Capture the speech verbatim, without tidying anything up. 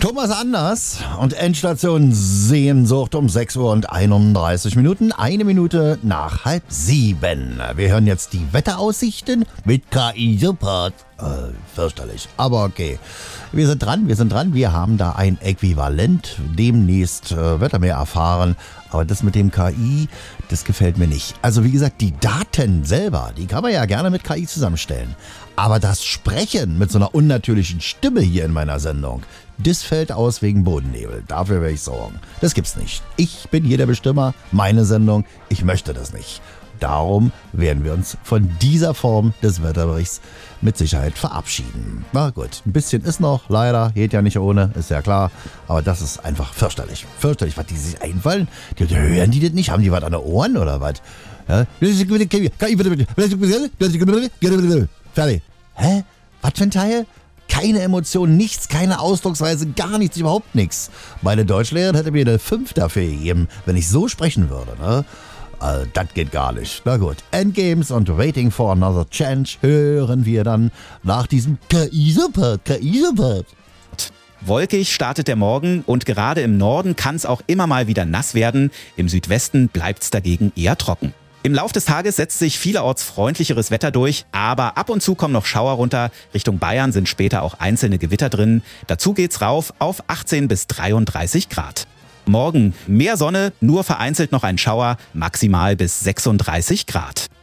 Thomas Anders und Endstation Sehnsucht um sechs Uhr und einunddreißig Minuten, eine Minute nach halb sieben. Wir hören jetzt die Wetteraussichten mit K I-Support. Äh, fürchterlich, aber okay. Wir sind dran, wir sind dran. Wir haben da ein Äquivalent. Demnächst äh, wird er mehr erfahren. Aber das mit dem K I, das gefällt mir nicht. Also wie gesagt, die Daten selber, die kann man ja gerne mit K I zusammenstellen. Aber das Sprechen mit so einer unnatürlichen Stimme hier in meiner Sendung, das fällt aus wegen Bodennebel. Dafür werde ich sorgen. Das gibt's nicht. Ich bin hier der Bestimmer, meine Sendung. Ich möchte das nicht. Darum werden wir uns von dieser Form des Wetterberichts mit Sicherheit verabschieden. Na gut, ein bisschen ist noch, leider, geht ja nicht ohne, ist ja klar. Aber das ist einfach fürchterlich. Fürchterlich, was die sich einfallen. Die, hören die das nicht? Haben die was an den Ohren oder was? Ja? Fertig. Hä? Was für ein Teil? Keine Emotionen, nichts, keine Ausdrucksweise, gar nichts, überhaupt nichts. Meine Deutschlehrerin hätte mir eine fünf dafür gegeben, wenn ich so sprechen würde, ne? Also, das geht gar nicht. Na gut, Endgames und Waiting for Another Change hören wir dann nach diesem K I-Support, K I-Support. Wolkig startet der Morgen und gerade im Norden kann es auch immer mal wieder nass werden. Im Südwesten bleibt es dagegen eher trocken. Im Lauf des Tages setzt sich vielerorts freundlicheres Wetter durch, aber ab und zu kommen noch Schauer runter. Richtung Bayern sind später auch einzelne Gewitter drin. Dazu geht's rauf auf achtzehn bis dreiunddreißig Grad. Morgen mehr Sonne, nur vereinzelt noch ein Schauer, maximal bis sechsunddreißig Grad.